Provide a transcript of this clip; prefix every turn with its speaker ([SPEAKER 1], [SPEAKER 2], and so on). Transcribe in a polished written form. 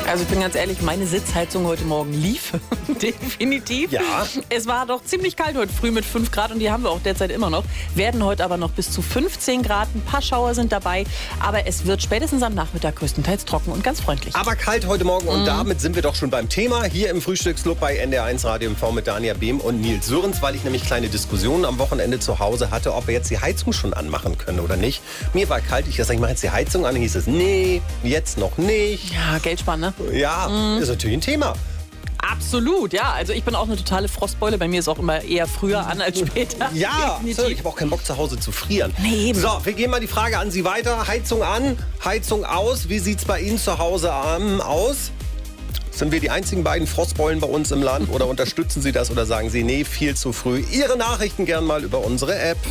[SPEAKER 1] Also ich bin ganz ehrlich, meine Sitzheizung heute Morgen lief. Definitiv.
[SPEAKER 2] Ja.
[SPEAKER 1] Es war doch ziemlich kalt heute früh mit 5 Grad und die haben wir auch derzeit immer noch. Werden heute aber noch bis zu 15 Grad. Ein paar Schauer sind dabei. Aber es wird spätestens am Nachmittag größtenteils trocken und ganz freundlich.
[SPEAKER 2] Aber kalt heute Morgen und damit sind wir doch schon beim Thema hier im Frühstücksclub bei NDR1 Radio MV mit Dania Behm und Nils Sörens, weil ich nämlich kleine Diskussionen am Wochenende zu Hause hatte, ob wir jetzt die Heizung schon anmachen können oder nicht. Mir war kalt, ich mache jetzt die Heizung an, hieß es, nee, jetzt noch nicht.
[SPEAKER 1] Ja, Geld sparen, ne?
[SPEAKER 2] Ja, ist natürlich ein Thema.
[SPEAKER 1] Absolut, ja. Also ich bin auch eine totale Frostbeule. Bei mir ist auch immer eher früher an als später.
[SPEAKER 2] Ja,
[SPEAKER 1] Definitiv.
[SPEAKER 2] ich habe auch keinen Bock zu Hause zu frieren.
[SPEAKER 1] Nee, eben.
[SPEAKER 2] So, wir gehen mal die Frage an Sie weiter. Heizung an, Heizung aus. Wie sieht's bei Ihnen zu Hause aus? Sind wir die einzigen beiden Frostbeulen bei uns im Land oder unterstützen Sie das oder sagen Sie, nee, viel zu früh? Ihre Nachrichten gern mal über unsere App.